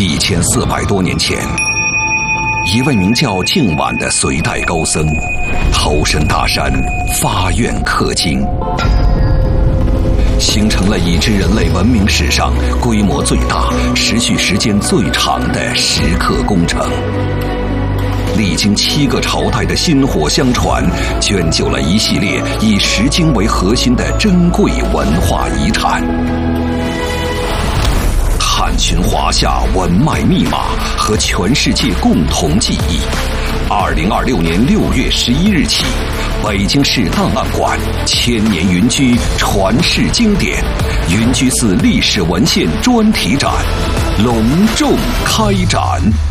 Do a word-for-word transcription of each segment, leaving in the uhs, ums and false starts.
一千四百多年前，一位名叫净晚的隋代高僧，投身大山，发愿刻经，形成了已知人类文明史上规模最大、持续时间最长的石刻工程。历经七个朝代的薪火相传，卷就了一系列以石经为核心的珍贵文化遗产。探寻华夏文脉密码和全世界共同记忆。二零二六年六月十一日起，北京市档案馆千年云居传世经典云居寺历史文献专题展隆重开展。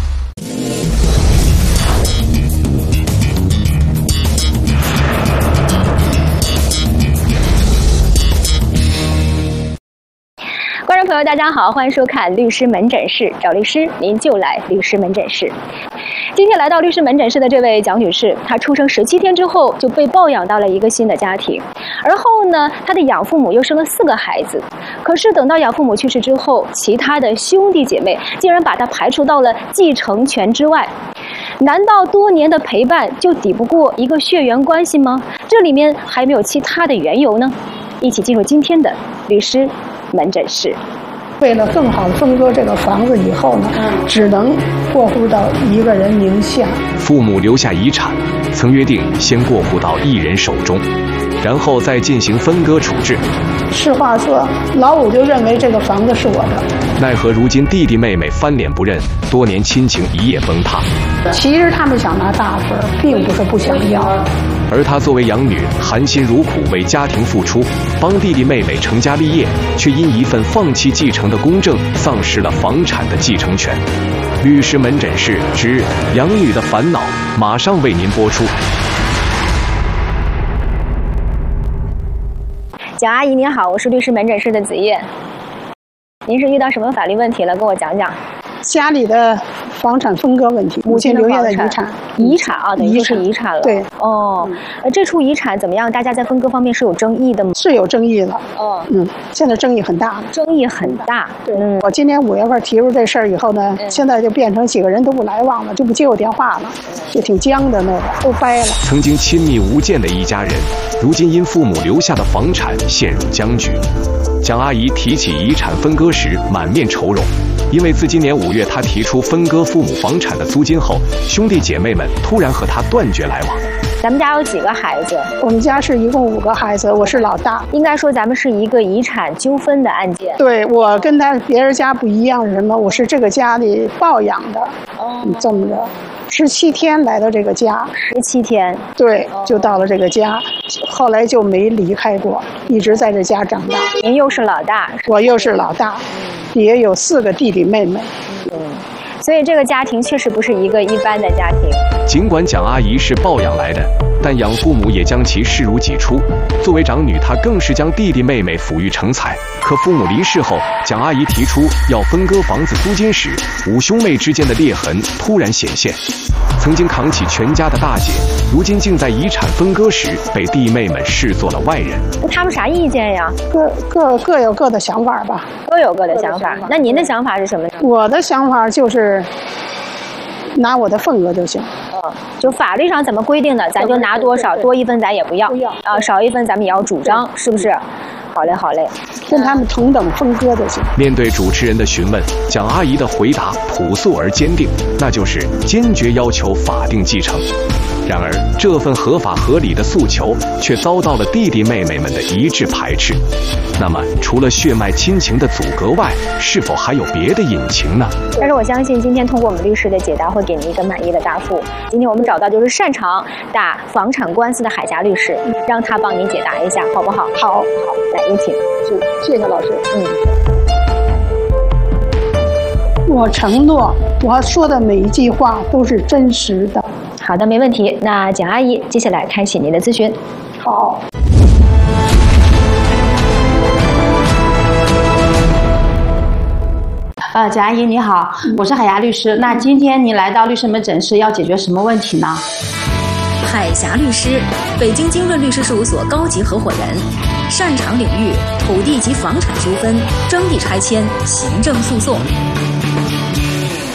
观众朋友大家好，欢迎收看律师门诊室，找律师您就来律师门诊室。今天来到律师门诊室的这位蒋女士，她出生十七天之后就被抱养到了一个新的家庭，而后呢，她的养父母又生了四个孩子。可是等到养父母去世之后，其他的兄弟姐妹竟然把她排除到了继承权之外。难道多年的陪伴就抵不过一个血缘关系吗？这里面还没有其他的缘由呢？一起进入今天的律师门诊室。 为了更好分割这个房子以后呢，只能过户到一个人名下。 父母留下遗产，曾约定先过户到一人手中，然后再进行分割处置。 实话说，老五就认为这个房子是我的， 奈何如今弟弟妹妹翻脸不认，多年亲情一夜崩塌。 其实他们想拿大份，并不是不想要。 而她作为养女，含辛茹苦为家庭付出，帮弟弟妹妹成家立业，却因一份放弃继承的公证，丧失了房产的继承权。律师门诊室之养女的烦恼，马上为您播出。 蒋阿姨您好，我是律师门诊室的子叶。您是遇到什么法律问题了？跟我讲讲。 家里的房产分割问题，母亲留下的遗产， 遗产啊，等于就是遗产了。 对， 哦，呃，这处遗产怎么样？大家在分割方面是有争议的吗？ 是有争议的。 哦， 嗯，现在争议很大。 争议很大。 对，嗯，我今年五月份提出这事儿以后呢，嗯、现在就变成几个人都不来往了，就不接我电话了，就挺僵的那个，都掰了。 曾经亲密无间的一家人，如今因父母留下的房产陷入僵局。蒋阿姨提起遗产分割时，满面愁容。因为自今年五月，她提出分割父母房产的租金后，兄弟姐妹们突然和她断绝来往。 咱们家有几个孩子？ 我们家是一共五个孩子，我是老大。 应该说咱们是一个遗产纠纷的案件。 对，我跟他别人家不一样是什么？我是这个家里抱养的。哦，这么着，十七天来到这个家。 十七天。 对，就到了这个家，后来就没离开过，一直在这家长大。 您又是老大， 我又是老大，也有四个弟弟妹妹。 嗯。所以这个家庭确实不是一个一般的家庭。 尽管蒋阿姨是抱养来的，但养父母也将其视如己出。作为长女，她更是将弟弟妹妹抚育成才。可父母离世后，蒋阿姨提出要分割房子租金时，五兄妹之间的裂痕突然显现。曾经扛起全家的大姐，如今竟在遗产分割时被弟妹们视作了外人。 他们啥意见呀？ 各各各有各的想法吧。 各有各的想法。那您的想法是什么呢？ 我的想法就是拿我的份额就行。 嗯，就法律上怎么规定的，咱就拿多少，多一分咱也不要，啊，少一分咱们也要主张，是不是？好嘞，好嘞， 跟他们同等分割就行。 面对主持人的询问，蒋阿姨的回答朴素而坚定，那就是坚决要求法定继承。然而，这份合法合理的诉求却遭到了弟弟妹妹们的一致排斥。那么，除了血脉亲情的阻隔外，是否还有别的隐情呢？ 但是我相信，今天通过我们律师的解答，会给您一个满意的答复。今天我们找到就是擅长打房产官司的海峡律师，让他帮您解答一下，好不好？ 好，好， 来，有请。 是，谢谢老师。 嗯。 我承诺，我说的每一句话都是真实的。 好的，没问题。那蒋阿姨，接下来开启您的咨询。 好。 呃，蒋阿姨你好，我是海牙律师。那今天您来到律师门诊室要解决什么问题呢？ 海峡律师，北京经润律师事务所高级合伙人，擅长领域土地及房产纠纷、征地拆迁、行政诉讼。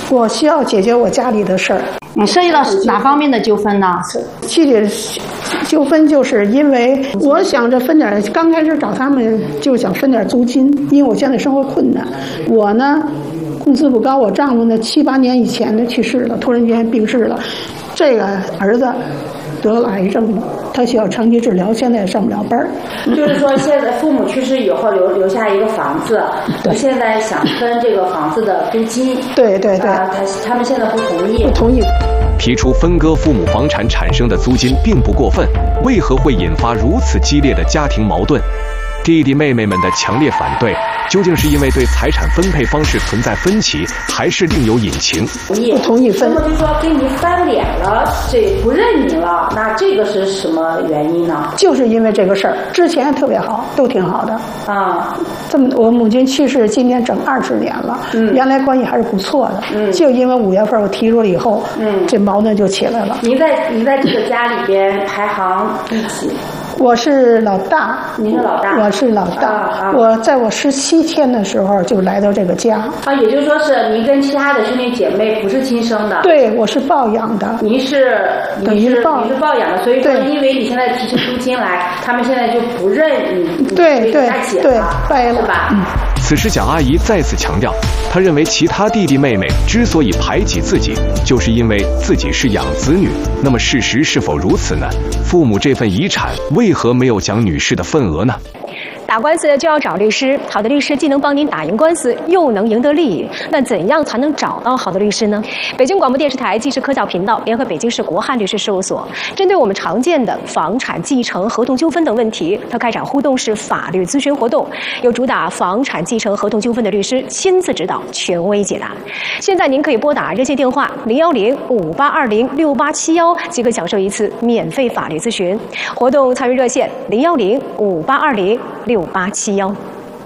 我需要解决我家里的事儿。 你涉及到哪方面的纠纷呢？ 具体纠纷就是因为我想着分点，刚开始找他们就想分点租金，因为我现在生活困难。我呢工资不高，我丈夫呢七八年以前的去世了，突然间病逝了。这个儿子得了癌症了，他需要长期治疗，现在也上不了班儿。 就是说，现在父母去世以后留留下一个房子，现在想分这个房子的租金。 对对对， 啊、他他们现在不同意。 不同意。 提出分割父母房产产生的租金并不过分，为何会引发如此激烈的家庭矛盾？弟弟妹妹们的强烈反对，究竟是因为对财产分配方式存在分歧，还是另有隐情？ 不同意分， 那么就说跟你翻脸了，这不认你了，那这个是什么原因呢？ 就是因为这个事儿，之前特别好，都挺好的啊。 这么，我母亲去世今年整二十年了，嗯，原来关系还是不错的，嗯，就因为五月份我提出了以后，嗯，这矛盾就起来了。 您在您在这个家里边排行第几？ 我是老大， 您是老大， 我是老大。啊啊、我在我十七天的时候就来到这个家。 啊，也就是说是您跟其他的兄弟姐妹不是亲生的。 对，我是抱养的。 您是等于是抱您是抱养的，所以说因为你现在提出租金来，他们现在就不认你， 对对对，掰了， 是吧？ 嗯。 此时蒋阿姨再次强调，她认为其他弟弟妹妹之所以排挤自己，就是因为自己是养子女。那么事实是否如此呢？父母这份遗产为何没有蒋女士的份额呢？ 打官司就要找律师，好的律师既能帮您打赢官司，又能赢得利益。那怎样才能找到好的律师呢？北京广播电视台纪实科教频道联合北京市国汉律师事务所，针对我们常见的房产继承、合同纠纷等问题，它开展互动式法律咨询活动，由主打房产继承、合同纠纷的律师亲自指导，权威解答。现在您可以拨打热线电话零幺零五八二零六八七幺，即可享受一次免费法律咨询。活动参与热线零幺零五八二零六八七幺。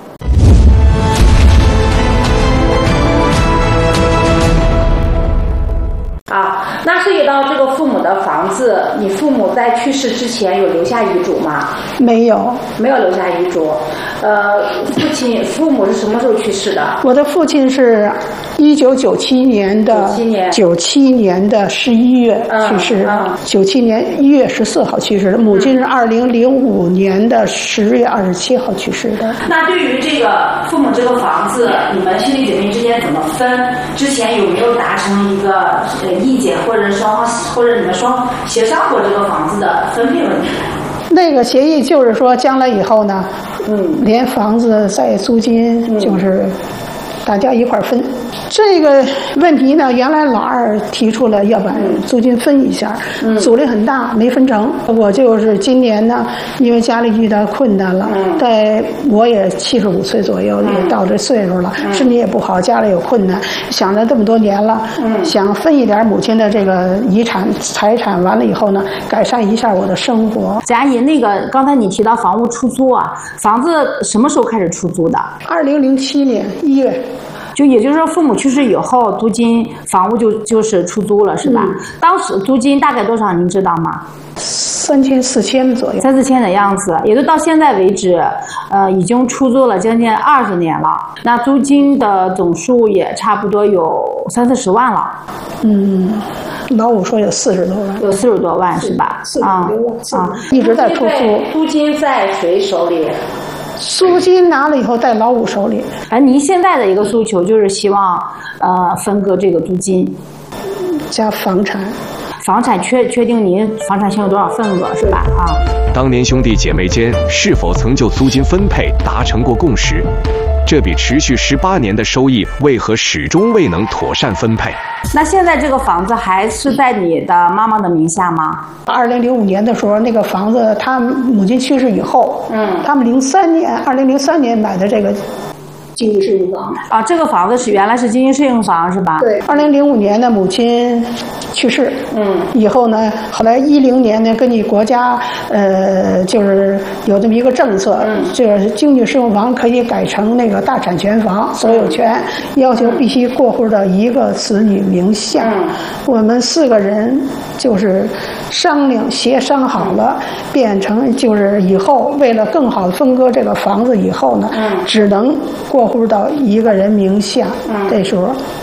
啊，那涉及到这个父母的房子，你父母在去世之前有留下遗嘱吗？ 没有， 没有留下遗嘱。呃，父亲、父母是什么时候去世的？ 我的父亲是一九九七年的九七年九七年的十一月去世，九七、嗯嗯、年一月十四号去世的。母亲是二零零五年的十月二十七号去世的。 那对于这个父母这个房子，你们兄弟姐妹之间怎么分？之前有没有达成一个呃意见，或者双或者你们双协商过这个房子的分配问题？ 那个协议就是说，将来以后呢，嗯，连房子再租金就是大家一块分。这个问题呢，原来老二提出了要把租金分一下，嗯、阻力很大，没分成。我就是今年呢，因为家里遇到困难了，嗯、在我也七十五岁左右，嗯、也到这岁数了，嗯、身体也不好，家里有困难，想了这么多年了，嗯、想分一点母亲的这个遗产财产，完了以后呢，改善一下我的生活。 贾阿姨，那个刚才你提到房屋出租啊，房子什么时候开始出租的？ 二零零七年一月。 就也就是说，父母去世以后，租金房屋就就是出租了，是吧？嗯、当时租金大概多少，您知道吗？ 三千四千左右， 三四千的样子，也就到现在为止，呃，已经出租了将近二十年了。那租金的总数也差不多有三四十万了。 嗯，老五说有四十多万， 有四十多万是吧？ 啊啊，一直在出租。 租金在谁手里？ 租金拿了以后在老五手里。 而您现在的一个诉求就是希望呃分割这个租金加房产， 房产确确定您房产现有多少份额是吧？啊， 当年兄弟姐妹间是否曾就租金分配达成过共识？这笔持续十八年的收益为何始终未能妥善分配？ 那现在这个房子还是在你的妈妈的名下吗？ 二零零五年的时候，那个房子他母亲去世以后，嗯，他们零三年，二零零三年买的这个经济适用房啊，这个房子是原来是经济适用房是吧？ 对，二零零五年的母亲去世，嗯，以后呢，后来一零年呢，根据国家呃，就是有这么一个政策，嗯，这个经济适用房可以改成那个大产权房，所有权要求必须过户到一个子女名下。嗯，我们四个人就是商量协商好了，变成就是以后为了更好分割这个房子以后呢，嗯，只能过户到一个人名下。嗯，这时候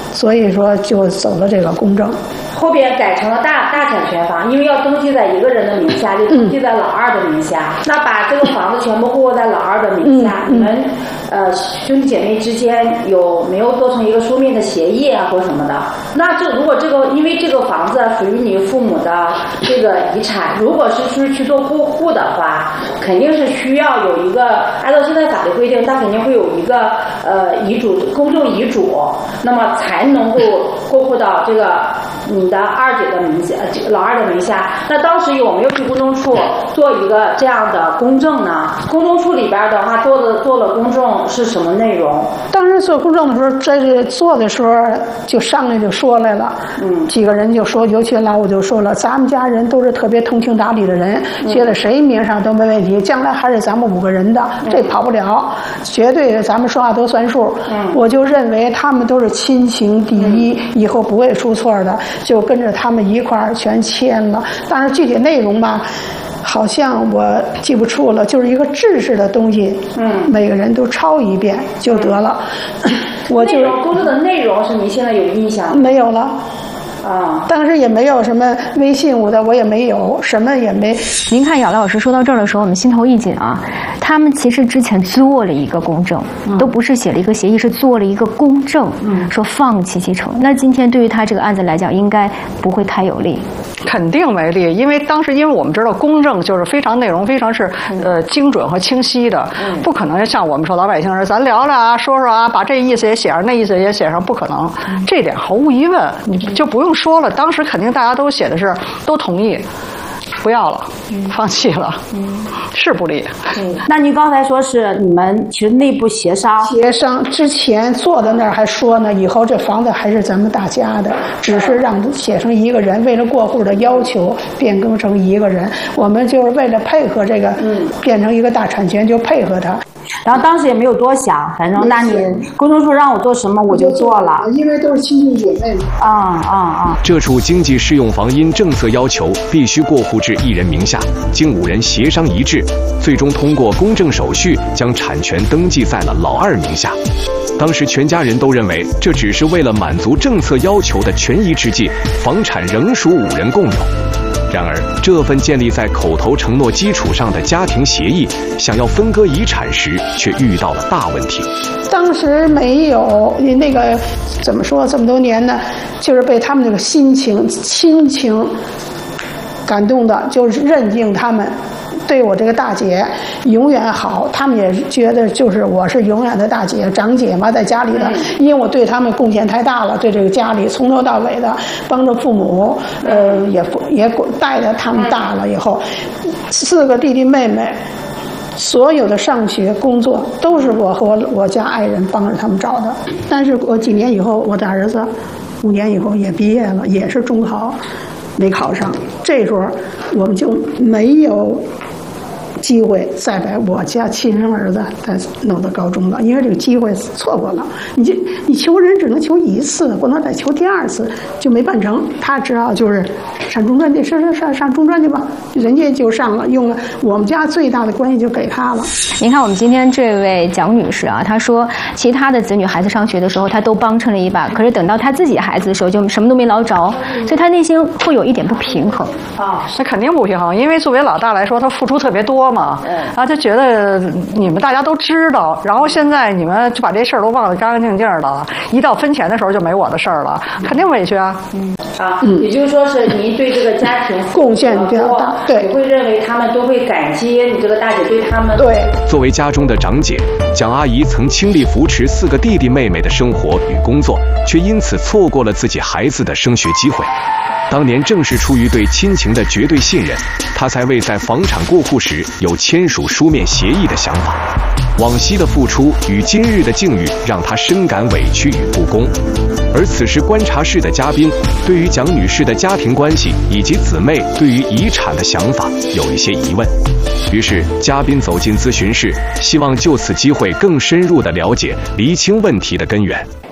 所以说就走了这个公证。 后边改成了大大产权房，因为要登记在一个人的名下，就登记在老二的名下。嗯、那把这个房子全部过在老二的名下，嗯、你们呃兄弟姐妹之间有没有做成一个书面的协议啊，或什么的？那这如果这个因为这个房子属于你父母的这个遗产，如果是去去做过户的话，肯定是需要有一个按照现在法律规定，它肯定会有一个呃遗嘱公证遗嘱，那么才能够过户到这个你的二姐的名下，老二的名下。那当时有没有去公证处做一个这样的公证呢？公证处里边的话做的做了公证是什么内容？ 当时做公证的时候，这是做的时候就上来就说来了，嗯，几个人就说，尤其老五就说了，咱们家人都是特别通情达理的人，嗯、觉得谁名上都没问题，将来还是咱们五个人的，嗯、这跑不了，绝对咱们说话都算数。嗯，我就认为他们都是亲情第一，嗯、以后不会出错的，就跟着他们一块儿全签了。但是具体内容吧，好像我记不住了，就是一个制式的东西，嗯，每个人都抄一遍就得了。嗯、我就公证的内容是你现在有印象？ 没有了。 啊， 当时也没有什么微信我的，我也没有，什么也没。 您看雅老师说到这儿的时候，我们心头一紧啊。他们其实之前做了一个公证，嗯、都不是写了一个协议，是做了一个公证，嗯、说放弃继承。那今天对于他这个案子来讲，应该不会太有利。 肯定没利，因为当时因为我们知道公证就是非常内容非常是呃精准和清晰的，嗯、不可能像我们说老百姓是咱聊聊啊说说啊，把这意思也写上，那意思也写上，不可能。嗯、这点毫无疑问，你就不用说了。当时肯定大家都写的是都同意。不要了，嗯、放弃了，嗯、是不利。 嗯，那您刚才说是你们其实内部协商， 协商之前坐在那儿还说呢，以后这房子还是咱们大家的，只是让写成一个人，为了过户的要求变更成一个人，我们就是为了配合这个，嗯，变成一个大产权就配合他。 然后当时也没有多想，反正那你公证处让我做什么我就做了， 因为都是亲戚姐妹嘛。 啊啊啊！ 这处经济适用房因政策要求必须过户至一人名下，经五人协商一致，最终通过公证手续将产权登记在了老二名下。当时全家人都认为这只是为了满足政策要求的权宜之计，房产仍属五人共有。然而，这份建立在口头承诺基础上的家庭协议，想要分割遗产时，却遇到了大问题。 当时没有那个怎么说，这么多年呢，就是被他们那个心情、亲情感动的，就是认定他们对我这个大姐永远好，他们也觉得就是我是永远的大姐长姐嘛，在家里的，因为我对他们贡献太大了，对这个家里从头到尾的帮着父母，呃，也也带着他们大了以后，四个弟弟妹妹。所有的上学、工作都是我和我我家爱人帮着他们找的。但是我几年以后，我的儿子五年以后也毕业了，也是中考没考上。这时候我们就没有机会再把我家亲生儿子再弄到高中了，因为这个机会错过了。你就你求人只能求一次，不能再求第二次，就没办成。他只好就是上中专去，上上上上中专去吧，人家就上了，用了我们家最大的关系就给他了。 您看我们今天这位蒋女士啊，她说其他的子女孩子上学的时候，她都帮衬了一把，可是等到她自己孩子的时候，就什么都没捞着，所以她内心会有一点不平衡。 啊，那肯定不平衡，因为作为老大来说，他付出特别多嘛，然后就觉得你们大家都知道，然后现在你们就把这事儿都忘得干干净净的了，一到分钱的时候就没我的事儿了，肯定委屈啊。 嗯啊，嗯，也就是说是您对这个家庭贡献比较大，对， 你会认为他们都会感激你这个大姐对他们。 对， 作为家中的长姐，蒋阿姨曾倾力扶持四个弟弟妹妹的生活与工作，却因此错过了自己孩子的升学机会。当年正是出于对亲情的绝对信任，她才未在房产过户时有签署书面协议的想法。往昔的付出与今日的境遇让她深感委屈与不公。而此时观察室的嘉宾对于蒋女士的家庭关系以及姊妹对于遗产的想法有一些疑问，于是嘉宾走进咨询室，希望就此机会更深入地了解厘清问题的根源。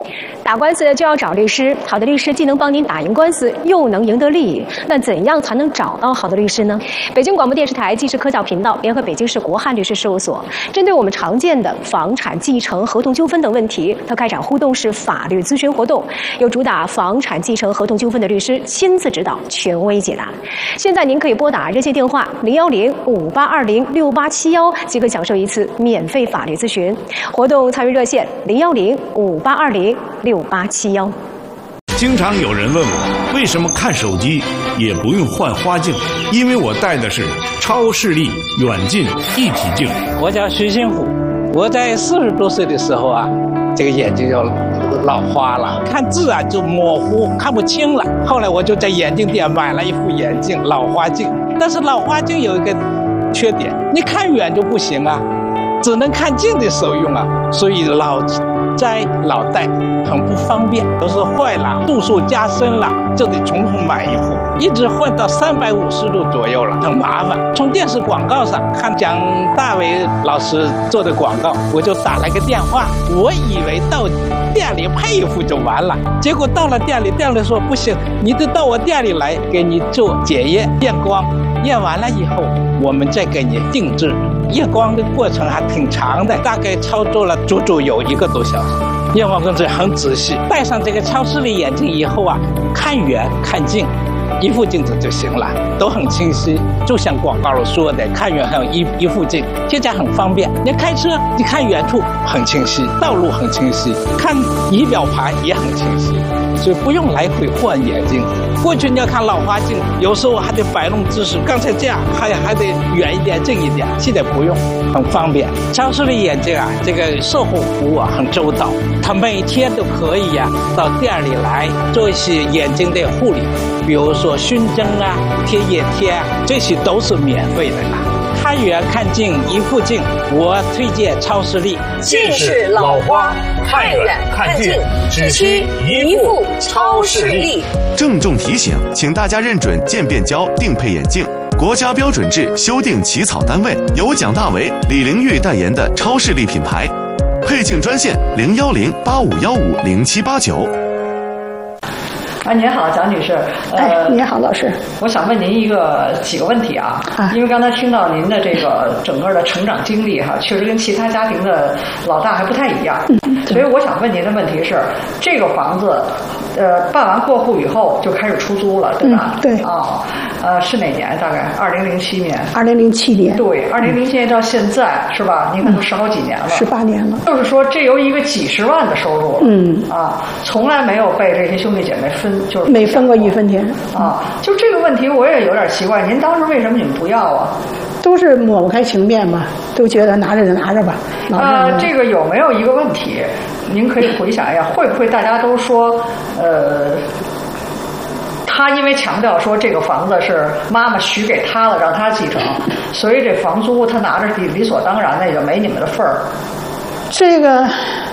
打官司就要找律师，好的律师既能帮您打赢官司，又能赢得利益。那怎样才能找到好的律师呢？北京广播电视台纪实科教频道联合北京市国汉律师事务所，针对我们常见的房产继承、合同纠纷等问题，它开展互动式法律咨询活动，由主打房产继承、合同纠纷的律师亲自指导，权威解答。现在您可以拨打热线电话零幺零五八二零六八七幺，即可享受一次免费法律咨询。活动参与热线零幺零五八二零六八七幺。 经常有人问我，为什么看手机也不用换花镜？因为我戴的是超视力远近一体镜。 我叫徐新虎，我在四十多岁的时候啊，这个眼睛就老花了，看字啊就模糊，看不清了。后来我就在眼镜店买了一副眼镜，老花镜。但是老花镜有一个缺点，你看远就不行啊，只能看近的时候用啊，所以老摘老戴很不方便，都是坏了，度数加深了，就得重新买一副，一直换到三百五十度左右了，很麻烦。从电视广告上看蒋大为老师做的广告，我就打了个电话，我以为到店里配一副就完了，结果到了店里，店里说不行，你得到我店里来给你做检验验光，验完了以后我们再给你定制。验光的过程还挺长的，大概操作了足足有一个多小时。验光工作很仔细，戴上这个超视力眼镜以后啊，看远看近一副镜子就行了，都很清晰，就像广告说的，看远看一一副镜，现在很方便。你开车，你看远处很清晰，道路很清晰，看仪表盘也很清晰，所以不用来回换眼镜。过去你要看老花镜，有时候还得摆弄姿势，刚才这样还还得远一点、近一点，现在不用，很方便。超视力眼镜啊，这个售后服务啊很周到，他每天都可以呀、啊、到店里来做一些眼睛的护理，比如说熏蒸啊、贴眼贴啊，这些都是免费的啦。看远看近一副镜，我推荐超视力。 近视老花，看远看近，只需一副超视力。 郑重提醒，请大家认准渐变胶定配眼镜，国家标准制修订起草单位，由蒋大为、李玲玉代言的超视力品牌。配镜专线零幺零八五幺五零七八九。 啊，您好，蒋女士。 呃、哎，您好，老师。 我想问您一个几个问题啊，啊因为刚才听到您的这个整个的成长经历哈、啊，确实跟其他家庭的老大还不太一样，嗯、所以我想问您的问题是，这个房子，呃，办完过户以后就开始出租了，对吧？ 嗯、对。 啊、哦，呃，是哪年？大概二零零七年。 二零零七年。 对，二零零七年到现在是吧？您看都十好几年了。 十八年了。 就是说，这由一个几十万的收入了， 嗯啊，从来没有被这些兄弟姐妹分。就是没分过一分钱啊！就这个问题，我也有点奇怪。您当时为什么你们不要啊？ 都是抹不开情面嘛，都觉得拿着就拿着吧。 呃，这个有没有一个问题？您可以回想一下，会不会大家都说，呃，他因为强调说这个房子是妈妈许给他的，让他继承，所以这房租他拿着理理所当然的，也就没你们的份儿。 这个。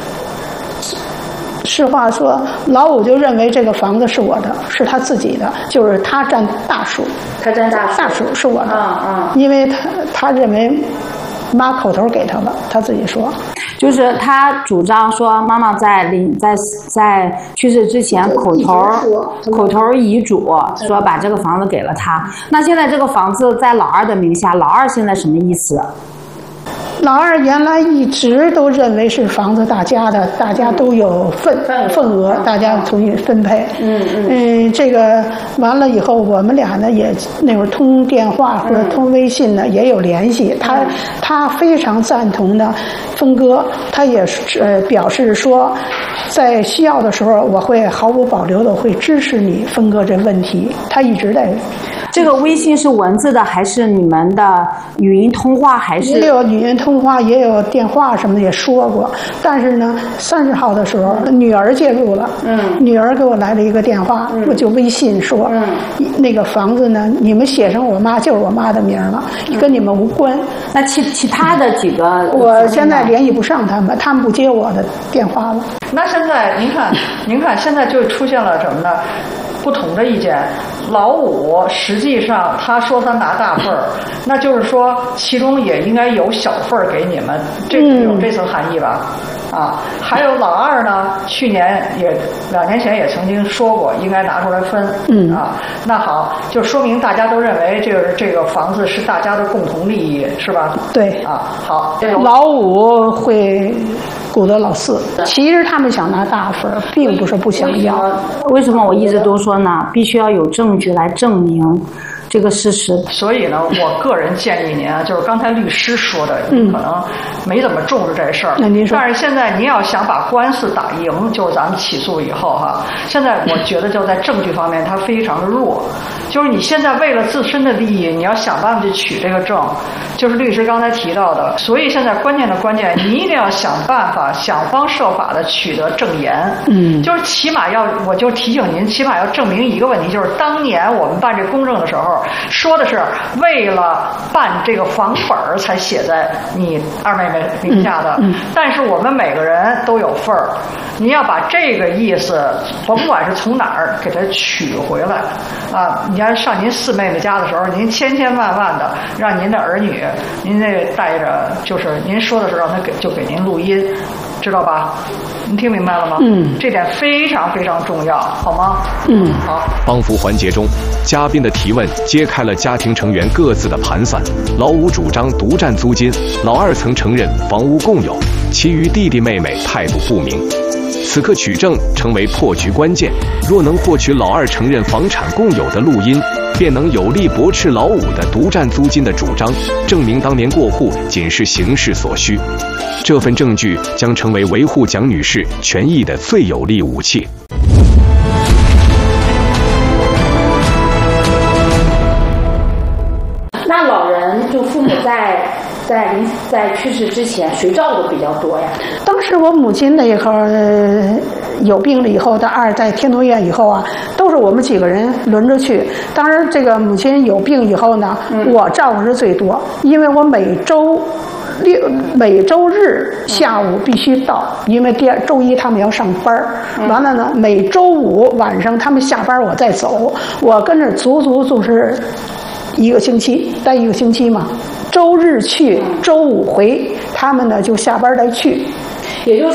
实话说，老五就认为这个房子是我的，是他自己的，就是他占大数， 他占大数， 大数是我的， 嗯嗯， 因为他他认为妈口头给他了，他自己说， 就是他主张说妈妈在临在在去世之前口头口头遗嘱说把这个房子给了他，那现在这个房子在老二的名下，老二现在什么意思？ 老二原来一直都认为是房子大家的，大家都有份份额，大家重新分配。嗯嗯。嗯，这个完了以后，我们俩呢也那会儿通电话或者通微信呢也有联系。他他非常赞同的分割，他也呃表示说，在需要的时候我会毫无保留的会支持你分割这问题。他一直在。 这个微信是文字的还是你们的语音通话？还是也有语音通话，也有电话什么的也说过。但是呢，三十号的时候，女儿介入了。嗯，女儿给我来了一个电话，嗯、我就微信说，嗯，那个房子呢，你们写上我妈就是我妈的名了，嗯、跟你们无关。 那其其他的几个， 我现在联系不上他们，他们不接我的电话了。 那现在您看，您看现在就出现了什么呢？ 不同的意见。老五实际上他说他拿大份儿，那就是说其中也应该有小份儿给你们，这有这层含义吧？啊，还有老二呢，去年也两年前也曾经说过，应该拿出来分。嗯啊，那好，就说明大家都认为这个这个房子是大家的共同利益，是吧？ 对啊，好， 老五会顾得老四，其实他们想拿大份，并不是不想要。 为什么我一直都说呢？必须要有证据来证明这个事实。 所以呢，我个人建议您啊，就是刚才律师说的，你可能没怎么重视这事儿。嗯、但是现在您要想把官司打赢，就是咱们起诉以后哈，现在我觉得就在证据方面它非常的弱。就是你现在为了自身的利益，你要想办法去取这个证，就是律师刚才提到的。所以现在关键的关键，你一定要想办法，想方设法的取得证言。嗯，就是起码要，我就提醒您，起码要证明一个问题，就是当年我们办这公证的时候，说的是为了办这个房本儿才写在你二妹妹名下的，嗯嗯、但是我们每个人都有份儿。您要把这个意思，甭管是从哪儿给它取回来啊！你要上您四妹妹家的时候，您千千万万的让您的儿女，您那带着，就是您说的时候让他给就给您录音，知道吧？您听明白了吗？嗯，这点非常非常重要，好吗？嗯，好。 帮扶环节中，嘉宾的提问揭开了家庭成员各自的盘算。老五主张独占租金，老二曾承认房屋共有，其余弟弟妹妹态度不明。此刻取证成为破局关键，若能获取老二承认房产共有的录音，便能有力驳斥老五的独占租金的主张，证明当年过户仅是形式所需。这份证据将成为维护蒋女士权益的最有力武器。 那老人就父母在在临在去世之前，谁照顾的比较多呀？ 当时我母亲那一会儿、呃、有病了以后，她二在天通苑以后啊，都是我们几个人轮着去。当然，这个母亲有病以后呢，嗯、我照顾是最多，因为我每周六每周日下午必须到，因为第二周一他们要上班儿。完了呢，每周五晚上他们下班我再走，我跟着足足就是一个星期，待一个星期嘛。周日去，周五回，他们呢就下班再去。 也就是